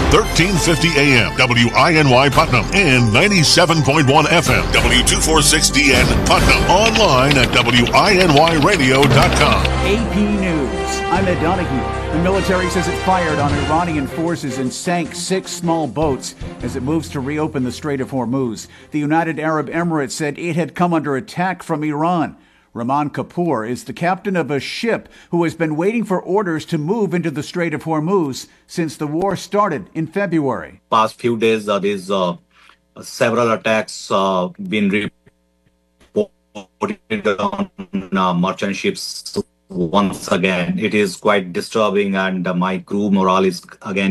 1350 AM, WINY Putnam, and 97.1 FM, W246DN Putnam. Online at WINYradio.com. AP News. I'm Ed Donahue. The military says it fired on Iranian forces and sank 6 small boats as it moves to reopen the Strait of Hormuz. The United Arab Emirates said it had come under attack from Iran. Rahman Kapoor is the captain of a ship who has been waiting for orders to move into the Strait of Hormuz since the war started in February. Past few days, there's several attacks been reported on merchant ships. Once again, it is quite disturbing, and my crew morale is again,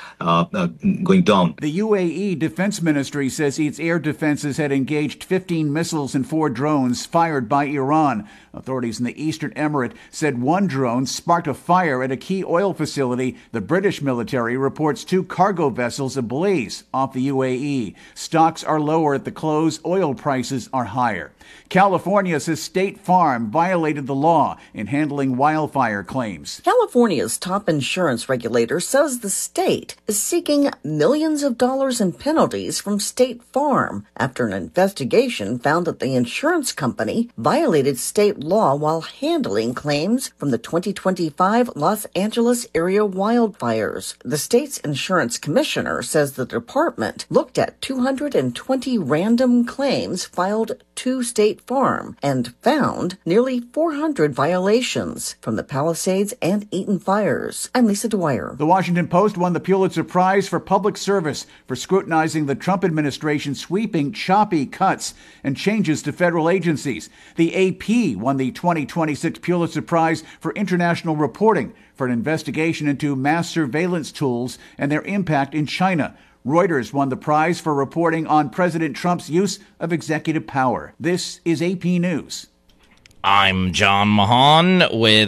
going down. The UAE Defense Ministry says its air defenses had engaged 15 missiles and 4 drones fired by Iran. Authorities in the Eastern Emirate said one drone sparked a fire at a key oil facility. The British military reports 2 cargo vessels ablaze off the UAE. Stocks are lower at the close. Oil prices are higher. California says State Farm violated the law in handling wildfire claims. California's top insurance regulator says the state is seeking millions of dollars in penalties from State Farm after an investigation found that the insurance company violated state law while handling claims from the 2025 Los Angeles area wildfires. The state's insurance commissioner says the department looked at 220 random claims filed to State Farm and found nearly 400 violations from the Palisades and Eaton fires. I'm Lisa Dwyer. The Washington Post won the Pulitzer Prize for Public Service for scrutinizing the Trump administration's sweeping, choppy cuts and changes to federal agencies. The AP won the 2026 Pulitzer Prize for International Reporting for an investigation into mass surveillance tools and their impact in China. Reuters won the prize for reporting on President Trump's use of executive power. This is AP News. I'm John Mahan with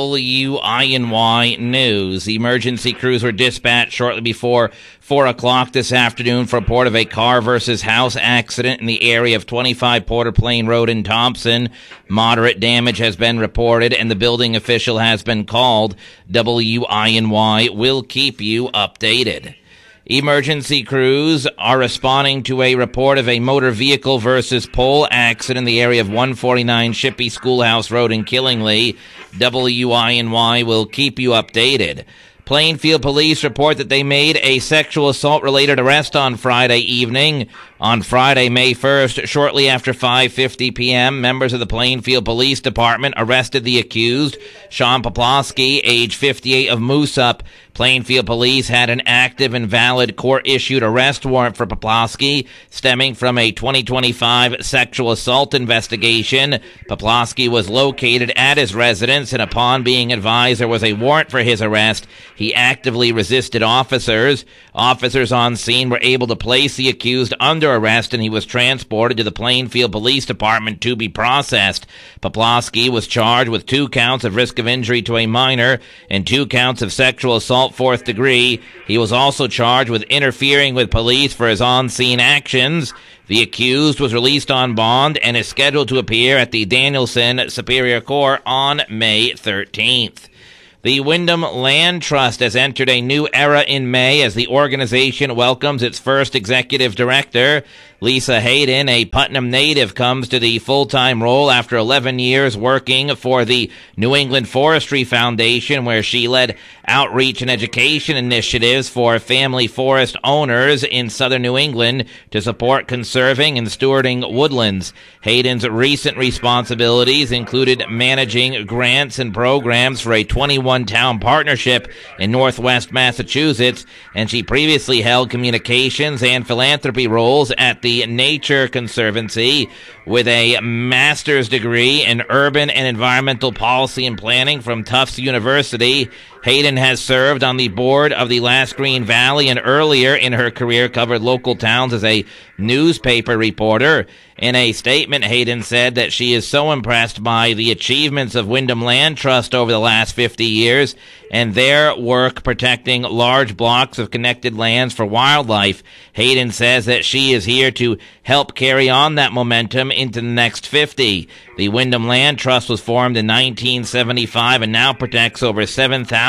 WINY News. Emergency crews were dispatched shortly before 4 o'clock this afternoon for a report of a car versus house accident in the area of 25 Porter Plain Road in Thompson. Moderate damage has been reported and the building official has been called. WINY will keep you updated. Emergency crews are responding to a report of a motor vehicle versus pole accident in the area of 149 Shippey Schoolhouse Road in Killingly. WINY will keep you updated. Plainfield police report that they made a sexual assault-related arrest on Friday evening. On Friday, May 1st, shortly after 5:50 p.m., members of the Plainfield Police Department arrested the accused, Sean Poplawski, age 58, of Moosup. Plainfield police had an active and valid court-issued arrest warrant for Poplawski, stemming from a 2025 sexual assault investigation. Poplawski was located at his residence, and upon being advised there was a warrant for his arrest, he actively resisted officers. Officers on scene were able to place the accused under arrest, and he was transported to the Plainfield Police Department to be processed. Poplawski was charged with 2 counts of risk of injury to a minor and 2 counts of sexual assault 4th degree. He was also charged with interfering with police for his on-scene actions. The accused was released on bond and is scheduled to appear at the Danielson Superior Court on May 13th. The Wyndham Land Trust has entered a new era in May as the organization welcomes its first executive director. Lisa Hayden, a Putnam native, comes to the full-time role after 11 years working for the New England Forestry Foundation, where she led outreach and education initiatives for family forest owners in southern New England to support conserving and stewarding woodlands. Hayden's recent responsibilities included managing grants and programs for a 21-town partnership in Northwest Massachusetts, and she previously held communications and philanthropy roles at the Nature Conservancy. With a master's degree in urban and environmental policy and planning from Tufts University, Hayden has served on the board of the Last Green Valley and earlier in her career covered local towns as a newspaper reporter. In a statement, Hayden said that she is so impressed by the achievements of Wyndham Land Trust over the last 50 years and their work protecting large blocks of connected lands for wildlife. Hayden says that she is here to help carry on that momentum into the next 50. The Wyndham Land Trust was formed in 1975 and now protects over 7,000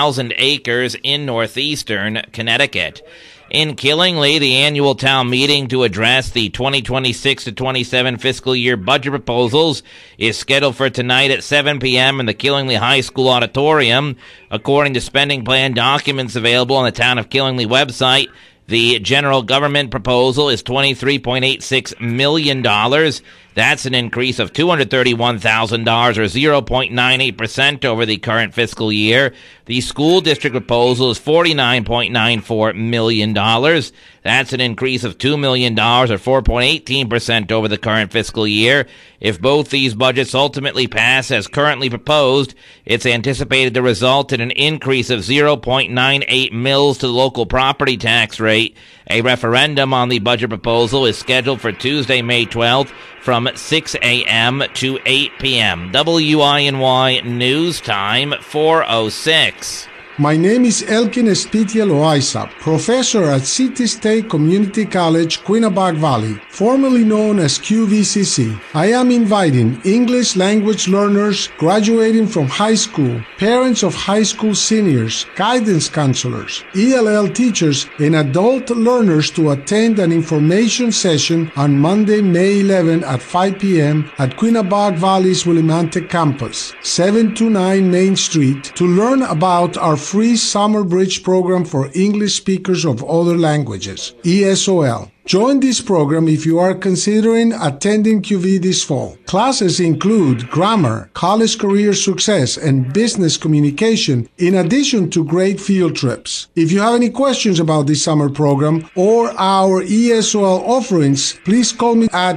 1,000 acres in northeastern Connecticut. In Killingly, the annual town meeting to address the 2026 to 27 fiscal year budget proposals is scheduled for tonight at 7 p.m. in the Killingly High School auditorium. According to spending plan documents available on the Town of Killingly website, the general government proposal is $23.86 million. That's an increase of $231,000 or 0.98% over the current fiscal year. The school district proposal is $49.94 million. That's an increase of $2 million or 4.18% over the current fiscal year. If both these budgets ultimately pass as currently proposed, it's anticipated to result in an increase of 0.98 mils to the local property tax rate. A referendum on the budget proposal is scheduled for Tuesday, May 12th from 6 a.m. to 8 p.m. WINY News Time 4:06. My name is Elkin Espitial Loaiza, professor at City State Community College, Quinnipiac Valley, formerly known as QVCC. I am inviting English language learners graduating from high school, parents of high school seniors, guidance counselors, ELL teachers, and adult learners to attend an information session on Monday, May 11 at 5 p.m. at Quinnipiac Valley's Willimantic campus, 729 Main Street, to learn about our free Summer Bridge program for English speakers of other languages, ESOL. Join this program if you are considering attending QV this fall. Classes include grammar, college career success, and business communication, in addition to great field trips. If you have any questions about this summer program or our ESOL offerings, please call me at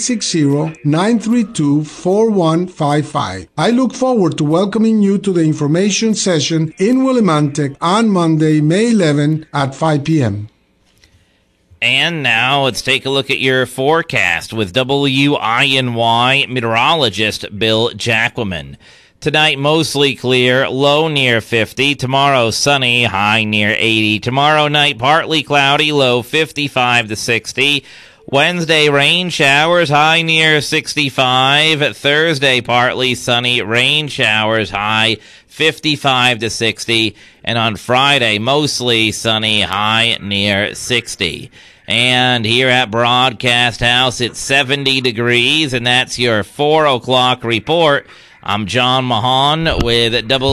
860-932-4155. I look forward to welcoming you to the information session in Willimantic on Monday, May 11 at 5 p.m. And now let's take a look at your forecast with WINY meteorologist Bill Jacquemin. Tonight, mostly clear, low near 50. Tomorrow, sunny, high near 80. Tomorrow night, partly cloudy, low 55 to 60. Wednesday, rain showers, high near 65. Thursday, partly sunny, rain showers, high 55 to 60. And on Friday, mostly sunny, high near 60. And here at Broadcast House, it's 70 degrees, and that's your 4 o'clock report. I'm John Mahan with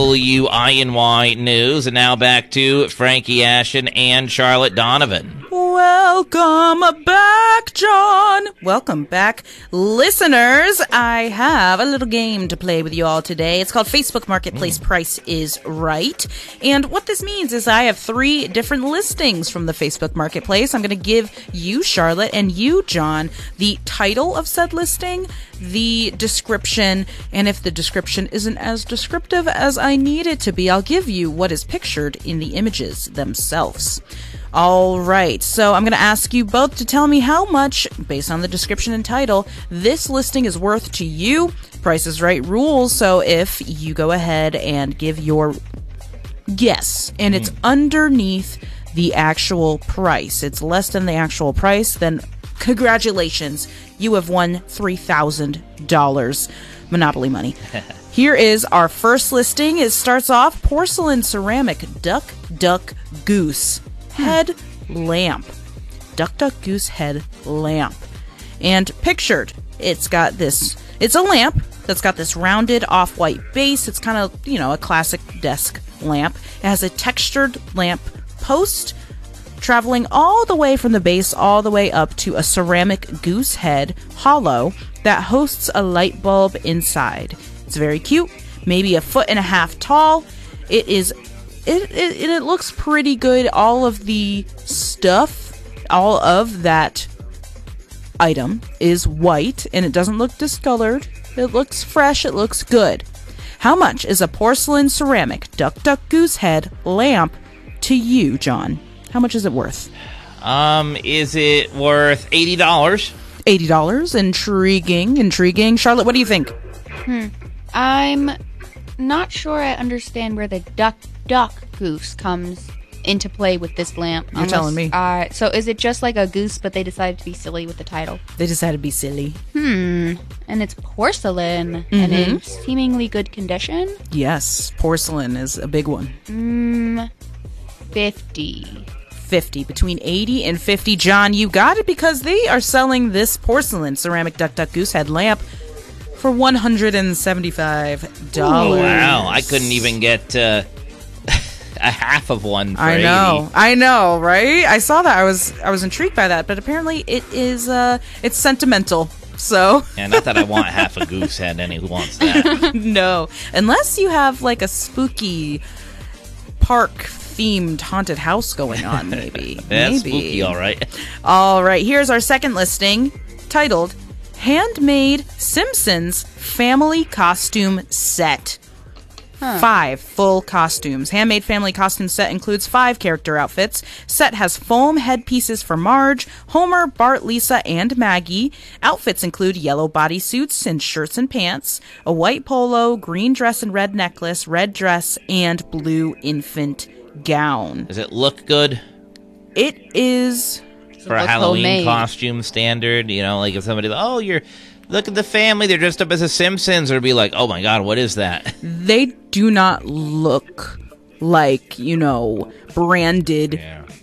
WINY News, and now back to Frankie Ashton and Charlotte Donovan. Welcome back, John. Welcome back, listeners. I have a little game to play with you all today. It's called Facebook Marketplace Price is Right. And what this means is I have 3 different listings from the Facebook Marketplace. I'm going to give you, Charlotte, and you, John, the title of said listing, the description, and if the description isn't as descriptive as I need it to be, I'll give you what is pictured in the images themselves. All right, so I'm going to ask you both to tell me how much, based on the description and title, this listing is worth to you. Price is Right rules, so if you go ahead and give your guess, and it's underneath the actual price, it's less than the actual price, then congratulations, you have won $3,000 Monopoly money. Here is our first listing. It starts off porcelain ceramic duck, duck, goose head lamp. Duck, duck, goose head lamp. And pictured, it's got this, it's a lamp that's got this rounded off-white base. It's kind of, you know, a classic desk lamp. It has a textured lamp post traveling all the way from the base all the way up to a ceramic goose head hollow that hosts a light bulb inside. It's very cute, maybe 1.5 feet tall. It is, it looks pretty good. All of the stuff, all of that item is white, and it doesn't look discolored. It looks fresh. It looks good. How much is a porcelain ceramic duck, duck, goose head lamp to you, John? How much is it worth? Is it worth $80? $80. Intriguing. Charlotte, what do you think? I'm not sure I understand where the duck, duck, goose comes into play with this lamp. You're telling me. So is it just like a goose, but they decided to be silly with the title? They decided to be silly. And it's porcelain and in seemingly good condition? Yes, porcelain is a big one. 50. 50, between 80 and 50. John, you got it, because they are selling this porcelain ceramic Duck Duck Goose head lamp for $175. Oh, wow. I couldn't even get a half of one for 80. I know, right? I saw that. I was intrigued by that, but apparently it is it's sentimental. So yeah, not that I want half a goose head. Who wants that? No, unless you have like a spooky park themed haunted house going on, maybe. That's maybe. Spooky, all right. All right, here's our second listing, titled Handmade Simpsons Family Costume Set. 5 full costumes. Handmade family costume set includes 5 character outfits. Set has foam headpieces for Marge, Homer, Bart, Lisa, and Maggie. Outfits include yellow bodysuits and shirts and pants, a white polo, green dress and red necklace, red dress, and blue infant gown. Does it look good? It is... For a Halloween costume standard, like if somebody, look at the family, they're dressed up as the Simpsons, or be like, oh my god, what is that? They do not look like, branded,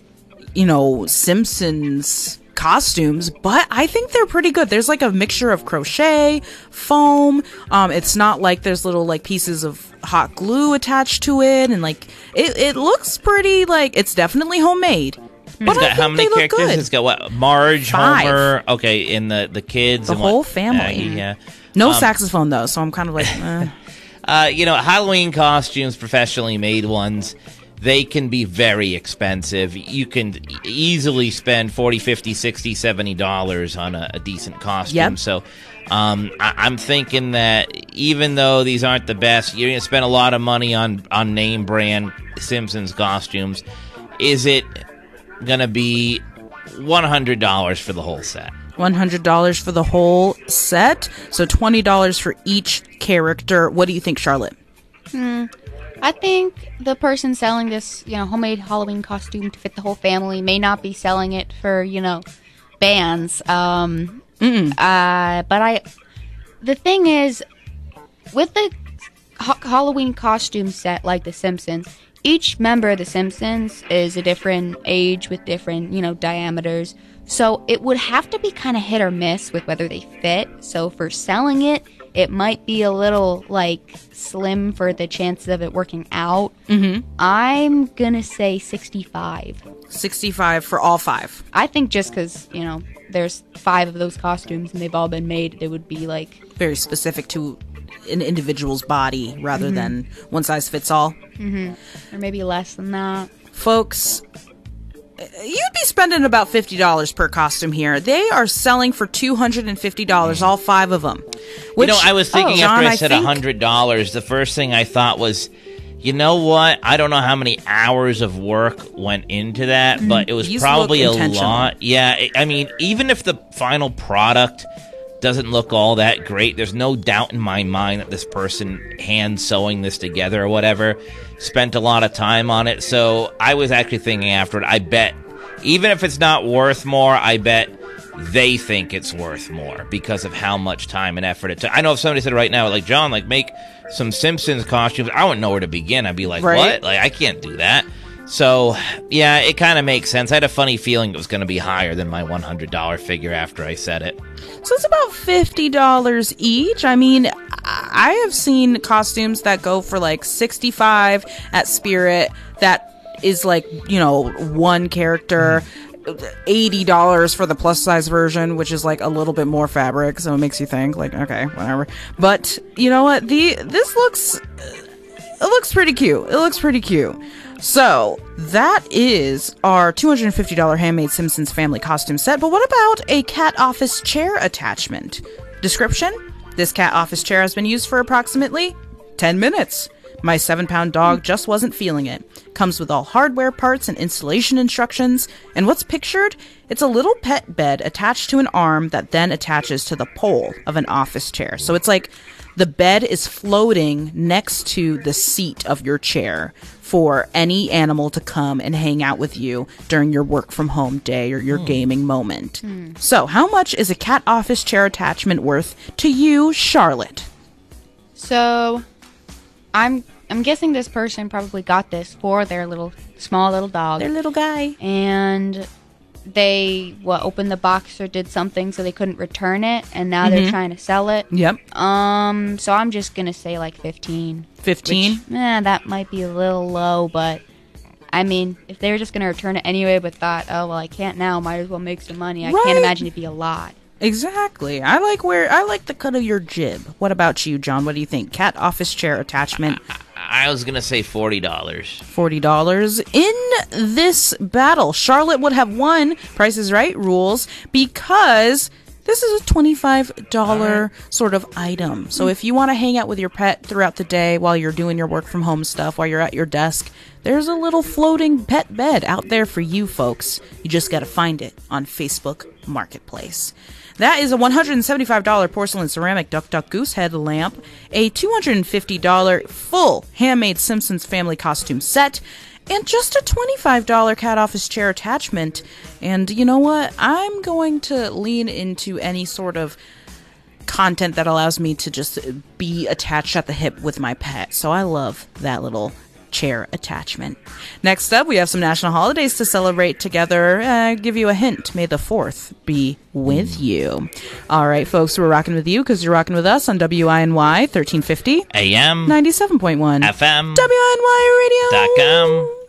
Simpsons costumes, but I think they're pretty good. There's like a mixture of crochet, foam, it's not like there's little like pieces of hot glue attached to it, and like, it looks pretty, like, it's definitely homemade. But It's got how many characters? Good. It's got what? Marge, 5. Homer, okay, and the kids. The and whole what? family. Yeah. No saxophone, though, so I'm kind of like, Halloween costumes, professionally made ones, they can be very expensive. You can easily spend $40, $50, $60, $70 on a decent costume. Yep. So I'm thinking that even though these aren't the best, you're going to spend a lot of money on name brand Simpsons costumes. Is it gonna be $100 for the whole set? $100 for the whole set, so $20 for each character. What do you think, Charlotte? I think the person selling this, homemade Halloween costume to fit the whole family may not be selling it for, bands. But the thing is, with the Halloween costume set like The Simpsons, each member of The Simpsons is a different age with different, diameters. So it would have to be kind of hit or miss with whether they fit. So for selling it, it might be a little, slim for the chances of it working out. I'm going to say 65. 65 for all 5. I think just because, there's 5 of those costumes and they've all been made, it would be, very specific to an individual's body rather than one size fits all. Or maybe less than that. Folks, you'd be spending about $50 per costume here. They are selling for $250, all 5 of them. Which, I was thinking after John, I said $100, the first thing I thought was, you know what? I don't know how many hours of work went into that, but it was These probably a look intentional. lot. Yeah, even if the final product doesn't look all that great, there's no doubt in my mind that this person hand sewing this together or whatever spent a lot of time on it. So I was actually thinking afterward, I bet even if it's not worth more, I bet they think it's worth more because of how much time and effort it took. I know if somebody said right now, John, make some Simpsons costumes, I wouldn't know where to begin. I'd be like, right? What? I can't do that. So, yeah, it kind of makes sense. I had a funny feeling it was going to be higher than my $100 figure after I said it. So it's about $50 each. I mean, I have seen costumes that go for $65 at Spirit. That is one character. $80 for the plus size version, which is a little bit more fabric, so it makes you think okay, whatever. But you know what? This looks pretty cute. It looks pretty cute. So that is our $250 handmade Simpsons family costume set. But what about a cat office chair attachment? Description: this cat office chair has been used for approximately 10 minutes. My 7-pound dog just wasn't feeling it. Comes with all hardware parts and installation instructions. And what's pictured? It's a little pet bed attached to an arm that then attaches to the pole of an office chair. So it's like the bed is floating next to the seat of your chair for any animal to come and hang out with you during your work from home day or your gaming moment. So how much is a cat office chair attachment worth to you, Charlotte? So, I'm guessing this person probably got this for their small little dog. Their little guy. And they opened the box or did something so they couldn't return it, and now they're trying to sell it. Yep. So I'm just gonna say like 15. 15? Which, that might be a little low, but I mean, if they were just gonna return it anyway, but thought, oh well, I can't now, might as well make some money. I can't imagine it'd be a lot. Exactly. I like the cut of your jib. What about you, John? What do you think? Cat office chair attachment. I was going to say $40. $40. In this battle, Charlotte would have won Price is Right rules because this is a $25 sort of item. So if you want to hang out with your pet throughout the day while you're doing your work from home stuff, while you're at your desk, there's a little floating pet bed out there for you folks. You just got to find it on Facebook Marketplace. That is a $175 porcelain ceramic Duck Duck Goose head lamp, a $250 full handmade Simpsons family costume set, and just a $25 cat office chair attachment. And you know what? I'm going to lean into any sort of content that allows me to just be attached at the hip with my pet. So I love that little chair attachment. Next up, we have some national holidays to celebrate together. Give you a hint. May the 4th be with you. All right, folks, we're rocking with you because you're rocking with us on WINY 1350 AM 97.1 FM WINY Radio.com.